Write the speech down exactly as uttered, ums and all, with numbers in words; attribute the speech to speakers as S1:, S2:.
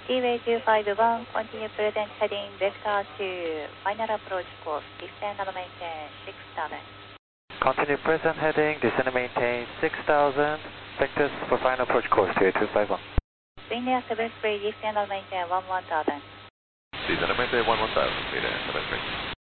S1: Seaway two five one, continue present heading vector to final approach course, descend and maintain six thousand.
S2: Continue present heading, descend and maintain six thousand, vectors for final approach course to two five one.
S1: Wind air seven three, descend and maintain one one thousand.
S3: Descend and maintain one one thousand, wind air seven three.